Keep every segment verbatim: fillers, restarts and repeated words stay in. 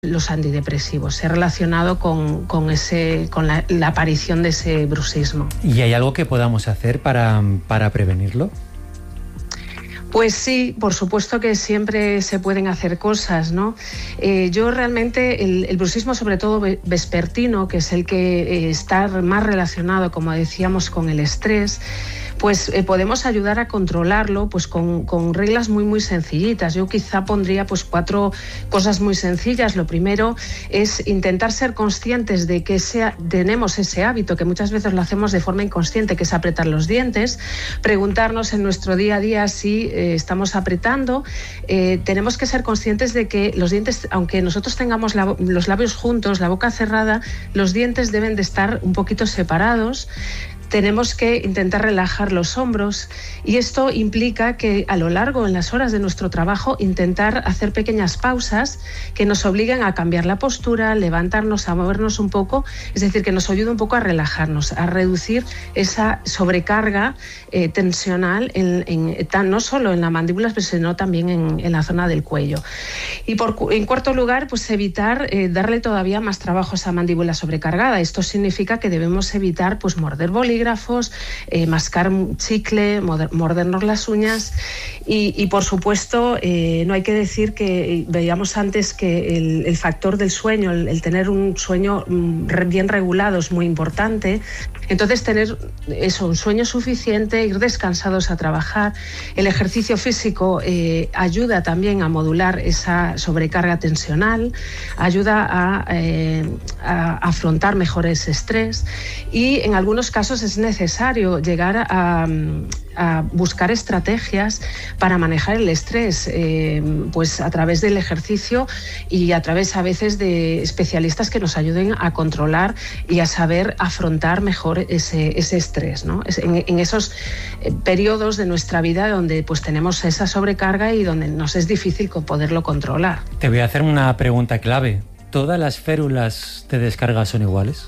los antidepresivos. Se ha relacionado con, con, ese, con la, la aparición de ese bruxismo. ¿Y hay algo que podamos hacer para, para prevenirlo? Pues sí, por supuesto que siempre se pueden hacer cosas, ¿no? Eh, yo realmente, el, el bruxismo, sobre todo vespertino, que es el que eh, está más relacionado, como decíamos, con el estrés, pues eh, podemos ayudar a controlarlo pues con, con reglas muy muy sencillitas. Yo quizá pondría pues cuatro cosas muy sencillas. Lo primero es intentar ser conscientes de que sea, tenemos ese hábito, que muchas veces lo hacemos de forma inconsciente, que es apretar los dientes. Preguntarnos en nuestro día a día si eh, estamos apretando. Eh, tenemos que ser conscientes de que los dientes, aunque nosotros tengamos la, los labios juntos, la boca cerrada, los dientes deben de estar un poquito separados. Tenemos que intentar relajar los hombros y esto implica que a lo largo, en las horas de nuestro trabajo, intentar hacer pequeñas pausas que nos obliguen a cambiar la postura, levantarnos, a movernos un poco, es decir, que nos ayude un poco a relajarnos, a reducir esa sobrecarga eh, tensional, en, en, tan, no solo en la mandíbula, sino también en, en la zona del cuello. Y por, en cuarto lugar, pues evitar eh, darle todavía más trabajo a esa mandíbula sobrecargada. Esto significa que debemos evitar pues morder bolígrafos, Eh, mascar chicle, mordernos las uñas y, y por supuesto eh, no hay que decir que veíamos antes que el, el factor del sueño, el, el tener un sueño bien regulado es muy importante. Entonces tener eso, un sueño suficiente, ir descansados a trabajar. El ejercicio físico eh, ayuda también a modular esa sobrecarga tensional, ayuda a, eh, a afrontar mejor ese estrés y en algunos casos es necesario llegar a, a buscar estrategias para manejar el estrés, eh, pues a través del ejercicio y a través a veces de especialistas que nos ayuden a controlar y a saber afrontar mejor ese, ese estrés, ¿no? En, en esos periodos de nuestra vida donde pues tenemos esa sobrecarga y donde nos es difícil poderlo controlar. Te voy a hacer una pregunta clave. ¿Todas las férulas de descarga son iguales?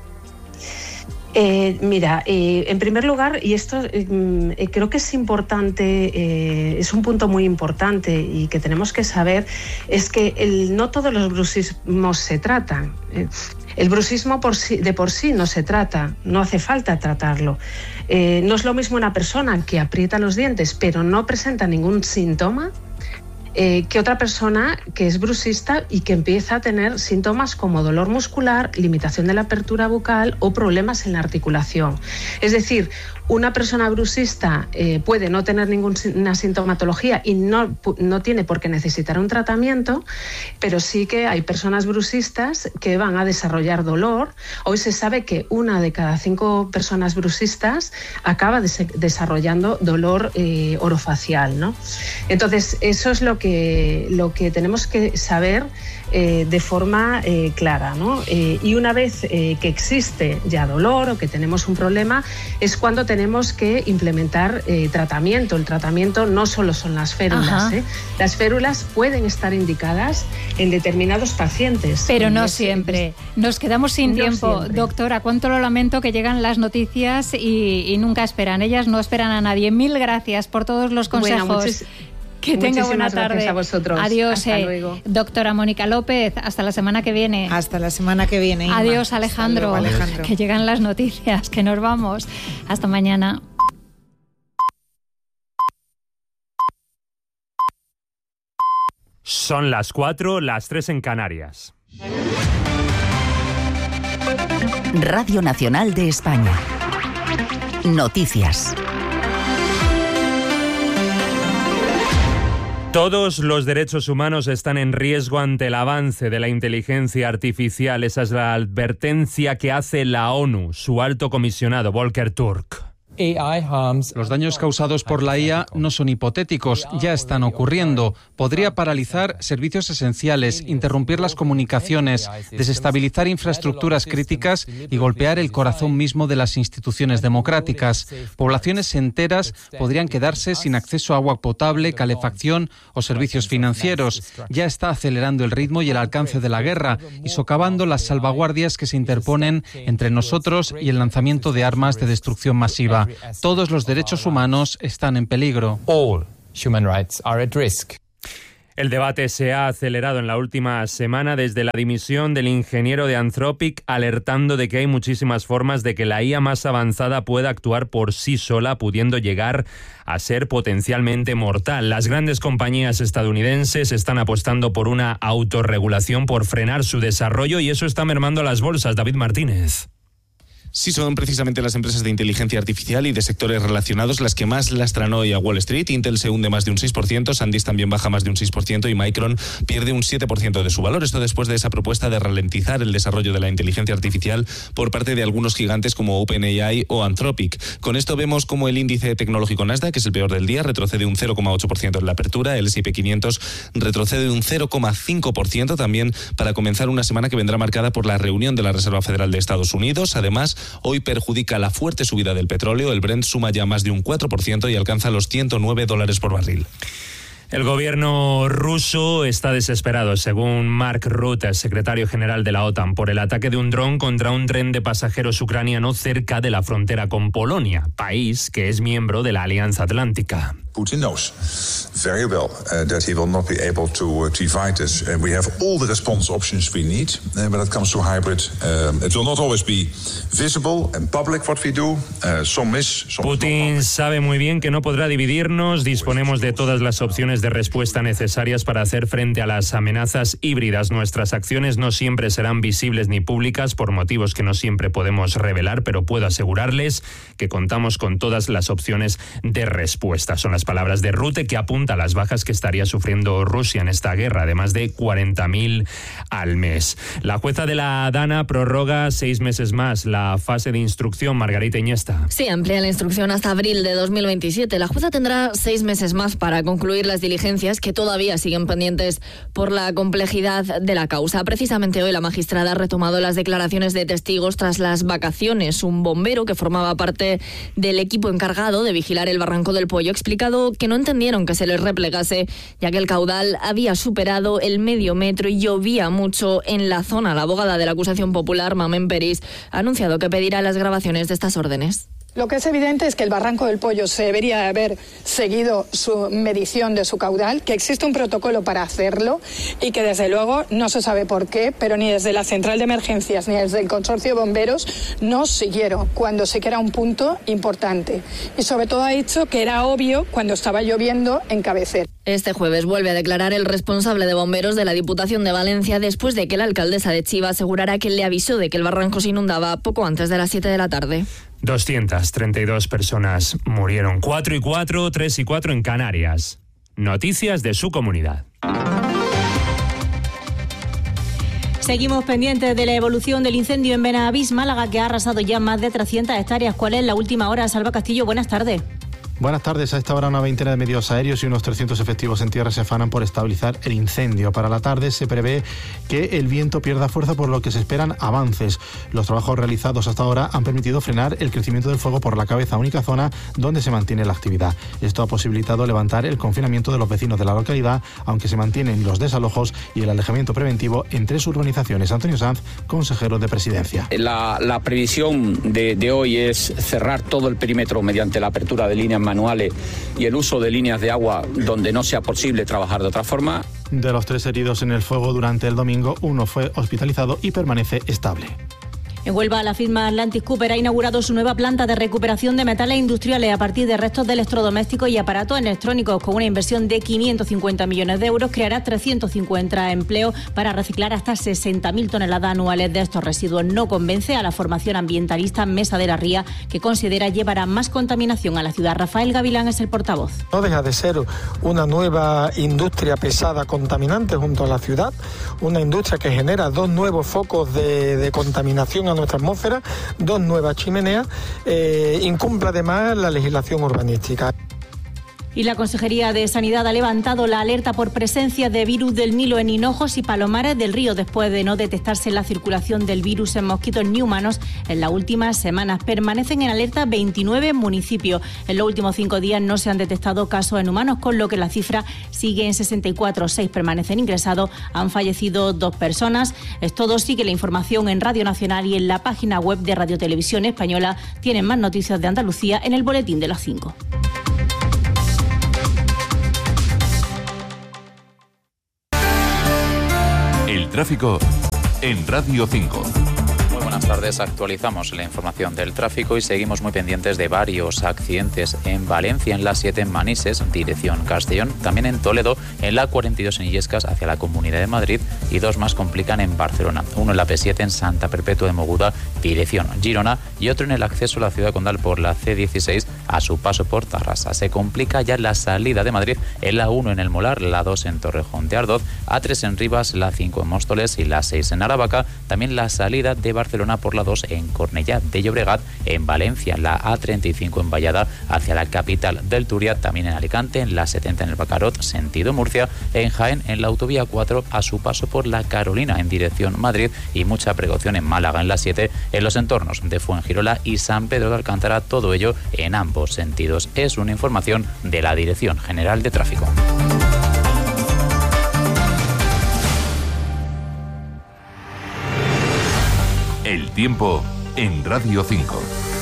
Eh, mira, eh, en primer lugar, y esto eh, creo que es importante, eh, es un punto muy importante y que tenemos que saber, es que el, no todos los bruxismos se tratan. Eh, el bruxismo por sí, de por sí no se trata, no hace falta tratarlo. Eh, no es lo mismo una persona que aprieta los dientes pero no presenta ningún síntoma, Eh, que otra persona que es bruxista y que empieza a tener síntomas como dolor muscular, limitación de la apertura bucal o problemas en la articulación. Es decir, una persona bruxista eh, puede no tener ninguna sintomatología y no, no tiene por qué necesitar un tratamiento, pero sí que hay personas bruxistas que van a desarrollar dolor. Hoy se sabe que una de cada cinco personas bruxistas acaba des- desarrollando dolor eh, orofacial, ¿no? Entonces, eso es lo que, lo que tenemos que saber eh, de forma eh, clara, ¿no? Eh, y una vez eh, que existe ya dolor o que tenemos un problema, es cuando tenemos que implementar eh, tratamiento. El tratamiento no solo son las férulas, ¿eh? Las férulas pueden estar indicadas en determinados pacientes. Pero no siempre. Nos quedamos sin no tiempo. Siempre. Doctora, cuánto lo lamento que llegan las noticias y, y nunca esperan. Ellas no esperan a nadie. Mil gracias por todos los consejos. Bueno, muchis- Que tenga buena tarde. Gracias a vosotros. Adiós, Hasta eh, luego. doctora Mónica López. Hasta la semana que viene. Hasta la semana que viene, Inma. Adiós, Alejandro. Hasta luego, Alejandro. Que llegan las noticias, que nos vamos. Hasta mañana. Son las cuatro, las tres en Canarias. Radio Nacional de España. Noticias. Todos los derechos humanos están en riesgo ante el avance de la inteligencia artificial. Esa es la advertencia que hace la ONU, su alto comisionado Volker Turk. Los daños causados por la I A no son hipotéticos, ya están ocurriendo. Podría paralizar servicios esenciales, interrumpir las comunicaciones, desestabilizar infraestructuras críticas y golpear el corazón mismo de las instituciones democráticas. Poblaciones enteras podrían quedarse sin acceso a agua potable, calefacción o servicios financieros. Ya está acelerando el ritmo y el alcance de la guerra y socavando las salvaguardias que se interponen entre nosotros y el lanzamiento de armas de destrucción masiva. Todos los derechos humanos están en peligro. All human rights are at risk. El debate se ha acelerado en la última semana desde la dimisión del ingeniero de Anthropic, alertando de que hay muchísimas formas de que la I A más avanzada pueda actuar por sí sola, pudiendo llegar a ser potencialmente mortal. Las grandes compañías estadounidenses están apostando por una autorregulación, por frenar su desarrollo, y eso está mermando las bolsas. David Martínez. Sí, son precisamente las empresas de inteligencia artificial y de sectores relacionados las que más lastran hoy a Wall Street. Intel se hunde más de un seis por ciento, SanDisk también baja más de un seis por ciento y Micron pierde un siete por ciento de su valor. Esto después de esa propuesta de ralentizar el desarrollo de la inteligencia artificial por parte de algunos gigantes como OpenAI o Anthropic. Con esto vemos como el índice tecnológico Nasdaq, que es el peor del día, retrocede un cero coma ocho por ciento en la apertura. El ese y pe quinientos retrocede un cero coma cinco por ciento también para comenzar una semana que vendrá marcada por la reunión de la Reserva Federal de Estados Unidos. Además, hoy perjudica la fuerte subida del petróleo. El Brent suma ya más de un cuatro por ciento y alcanza los ciento nueve dólares por barril. El gobierno ruso está desesperado, según Mark Rutte, secretario general de la OTAN, por el ataque de un dron contra un tren de pasajeros ucraniano cerca de la frontera con Polonia, país que es miembro de la Alianza Atlántica. Putin knows very well uh, that he will not be able to uh, to fight us. Uh, we have all the response options we need uh, when it comes to hybrid. Um, it will not always be visible and public what we do. Uh, some is, some Putin sabe muy bien que no podrá dividirnos. Disponemos de todas las opciones de respuesta necesarias para hacer frente a las amenazas híbridas. Nuestras acciones no siempre serán visibles ni públicas por motivos que no siempre podemos revelar, pero puedo asegurarles que contamos con todas las opciones de respuesta. Son las palabras de Rutte, que apunta a las bajas que estaría sufriendo Rusia en esta guerra, de más de cuarenta mil al mes. La jueza de la Dana prorroga seis meses más la fase de instrucción. Margarita Iniesta. Sí, amplía la instrucción hasta abril de dos mil veintisiete. La jueza tendrá seis meses más para concluir las diligencias que todavía siguen pendientes por la complejidad de la causa. Precisamente hoy la magistrada ha retomado las declaraciones de testigos tras las vacaciones. Un bombero que formaba parte del equipo encargado de vigilar el Barranco del Pollo ha explicado que no entendieron que se les replegase, ya que el caudal había superado el medio metro y llovía mucho en la zona. La abogada de la acusación popular, Mamen Peris, ha anunciado que pedirá las grabaciones de estas órdenes. Lo que es evidente es que el Barranco del Pollo se debería haber seguido su medición de su caudal, que existe un protocolo para hacerlo y que desde luego no se sabe por qué, pero ni desde la central de emergencias ni desde el consorcio de bomberos no siguieron cuando sí que era un punto importante. Y sobre todo ha dicho que era obvio cuando estaba lloviendo en Cabecera. Este jueves vuelve a declarar el responsable de bomberos de la Diputación de Valencia después de que la alcaldesa de Chiva asegurara que le avisó de que el barranco se inundaba poco antes de las siete de la tarde. doscientas treinta y dos personas murieron, cuatro y cuatro, tres y cuatro en Canarias. Noticias de su comunidad. Seguimos pendientes de la evolución del incendio en Benavís, Málaga, que ha arrasado ya más de trescientas hectáreas. ¿Cuál es la última hora? Salva Castillo, buenas tardes. Buenas tardes. A esta hora una veintena de medios aéreos y unos trescientos efectivos en tierra se afanan por estabilizar el incendio. Para la tarde se prevé que el viento pierda fuerza, por lo que se esperan avances. Los trabajos realizados hasta ahora han permitido frenar el crecimiento del fuego por la cabeza, única zona donde se mantiene la actividad. Esto ha posibilitado levantar el confinamiento de los vecinos de la localidad, aunque se mantienen los desalojos y el alejamiento preventivo en tres urbanizaciones. Antonio Sanz, consejero de Presidencia. La, la previsión de, de hoy es cerrar todo el perímetro mediante la apertura de líneas manuales y el uso de líneas de agua donde no sea posible trabajar de otra forma. De los tres heridos en el fuego durante el domingo, uno fue hospitalizado y permanece estable. En Huelva, la firma Atlantis Cooper ha inaugurado su nueva planta de recuperación de metales industriales a partir de restos de electrodomésticos y aparatos electrónicos. Con una inversión de quinientos cincuenta millones de euros, creará trescientos cincuenta empleos para reciclar hasta sesenta mil toneladas anuales de estos residuos. No convence a la formación ambientalista Mesa de la Ría, que considera llevará más contaminación a la ciudad. Rafael Gavilán es el portavoz. No deja de ser una nueva industria pesada contaminante junto a la ciudad, una industria que genera dos nuevos focos de, de contaminación a nuestra atmósfera, dos nuevas chimeneas, eh, incumple además la legislación urbanística. Y la Consejería de Sanidad ha levantado la alerta por presencia de virus del Nilo en Hinojos y Palomares del Río, después de no detectarse la circulación del virus en mosquitos ni humanos en las últimas semanas. Permanecen en alerta veintinueve municipios. En los últimos cinco días no se han detectado casos en humanos, con lo que la cifra sigue en sesenta y cuatro. Seis permanecen ingresados, han fallecido dos personas. Es todo. Sigue la información en Radio Nacional y en la página web de Radio Televisión Española. Tienen más noticias de Andalucía en el boletín de las cinco. tráfico en Radio cinco. Buenas tardes, actualizamos la información del tráfico y seguimos muy pendientes de varios accidentes en Valencia, en la siete en Manises, dirección Castellón, también en Toledo, en la cuarenta y dos en Illescas hacia la Comunidad de Madrid y dos más complican en Barcelona, uno en la P siete en Santa Perpetua de Mogoda, dirección Girona y otro en el acceso a la ciudad condal por la C dieciséis a su paso por Tarrasa. Se complica ya la salida de Madrid en la uno en El Molar, la dos en Torrejón de Ardoz, A tres en Rivas, la cinco en Móstoles y la seis en Aravaca, también la salida de Barcelona por la dos en Cornellá de Llobregat, en Valencia, la A treinta y cinco en Vallada hacia la capital del Turia, también en Alicante, en la setenta en el Bacarot, sentido Murcia, en Jaén, en la autovía cuatro a su paso por la Carolina en dirección Madrid y mucha precaución en Málaga, en la siete, en los entornos de Fuengirola y San Pedro de Alcántara, todo ello en ambos sentidos. Es una información de la Dirección General de Tráfico. El tiempo en Radio cinco.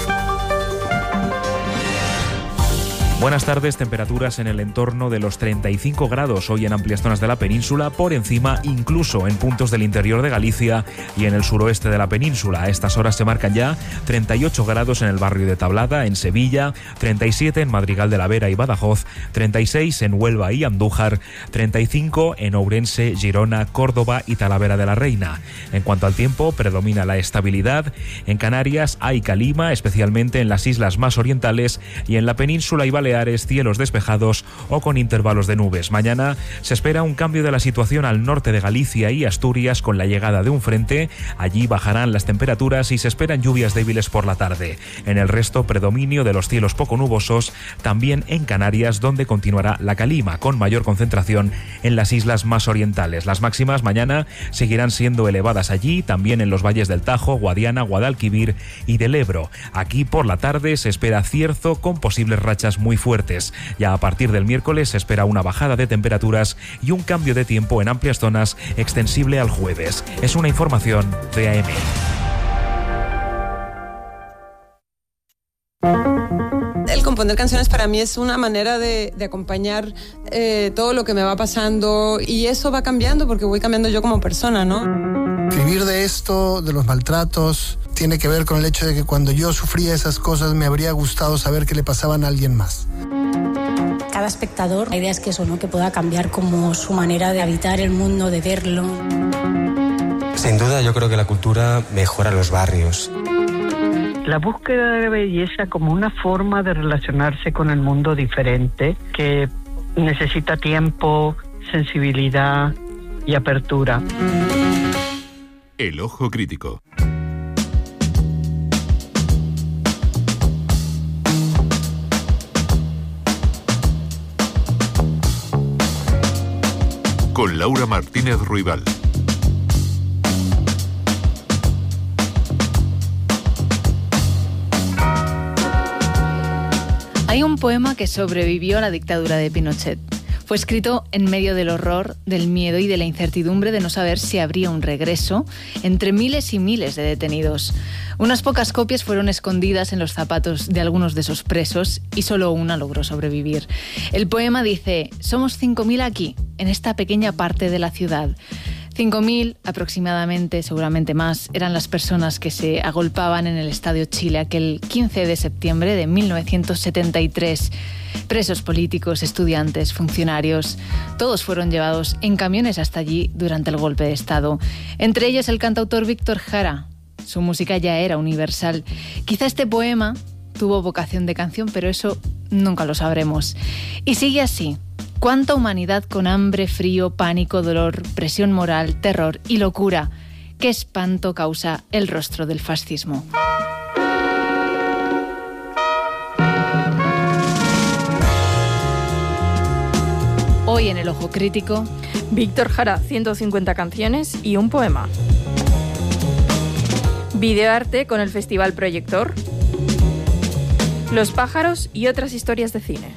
Buenas tardes, temperaturas en el entorno de los treinta y cinco grados hoy en amplias zonas de la península, por encima incluso en puntos del interior de Galicia y en el suroeste de la península. A estas horas se marcan ya treinta y ocho grados en el barrio de Tablada, en Sevilla, treinta y siete en Madrigal de la Vera y Badajoz, treinta y seis en Huelva y Andújar, treinta y cinco en Ourense, Girona, Córdoba y Talavera de la Reina. En cuanto al tiempo, predomina la estabilidad. En Canarias hay calima, especialmente en las islas más orientales, y en la península y Baleares cielos despejados o con intervalos de nubes. Mañana se espera un cambio de la situación al norte de Galicia y Asturias con la llegada de un frente. Allí bajarán las temperaturas y se esperan lluvias débiles por la tarde. En el resto, predominio de los cielos poco nubosos, también en Canarias, donde continuará la calima, con mayor concentración en las islas más orientales. Las máximas mañana seguirán siendo elevadas allí, también en los valles del Tajo, Guadiana, Guadalquivir y del Ebro. Aquí por la tarde se espera cierzo con posibles rachas muy fuertes. Ya a partir del miércoles se espera una bajada de temperaturas y un cambio de tiempo en amplias zonas extensible al jueves. Es una información de A M. El componer canciones para mí es una manera de, de acompañar eh, todo lo que me va pasando, y eso va cambiando porque voy cambiando yo como persona, ¿no? Escribir de esto, de los maltratos, tiene que ver con el hecho de que cuando yo sufría esas cosas me habría gustado saber que le pasaban a alguien más. Cada espectador, la idea es que eso, ¿no? Que pueda cambiar como su manera de habitar el mundo, de verlo. Sin duda, yo creo que la cultura mejora los barrios. La búsqueda de belleza como una forma de relacionarse con el mundo diferente, que necesita tiempo, sensibilidad y apertura. El ojo crítico. Con Laura Martínez Ruibal. Hay un poema que sobrevivió a la dictadura de Pinochet. Fue escrito en medio del horror, del miedo y de la incertidumbre de no saber si habría un regreso entre miles y miles de detenidos. Unas pocas copias fueron escondidas en los zapatos de algunos de esos presos y solo una logró sobrevivir. El poema dice: somos cinco mil aquí, en esta pequeña parte de la ciudad. cinco mil aproximadamente, seguramente más, eran las personas que se agolpaban en el Estadio Chile aquel quince de septiembre de mil novecientos setenta y tres. Presos políticos, estudiantes, funcionarios, todos fueron llevados en camiones hasta allí durante el golpe de Estado. Entre ellos el cantautor Víctor Jara. Su música ya era universal. Quizá este poema tuvo vocación de canción, pero eso nunca lo sabremos. Y sigue así. Cuánta humanidad con hambre, frío, pánico, dolor, presión moral, terror y locura. Qué espanto causa el rostro del fascismo. Hoy en El Ojo Crítico, Víctor Jara, ciento cincuenta canciones y un poema. Videoarte con el Festival Proyector. Los pájaros y otras historias de cine.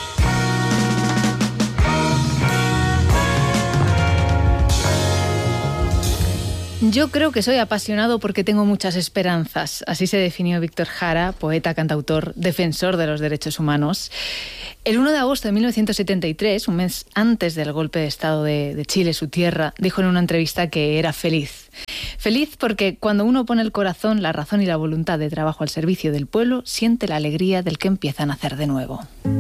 Yo creo que soy apasionado porque tengo muchas esperanzas. Así se definió Víctor Jara, poeta, cantautor, defensor de los derechos humanos. El uno de agosto de mil novecientos setenta y tres, un mes antes del golpe de Estado de, de Chile, su tierra, dijo en una entrevista que era feliz. Feliz porque cuando uno pone el corazón, la razón y la voluntad de trabajo al servicio del pueblo, siente la alegría del que empieza a nacer de nuevo.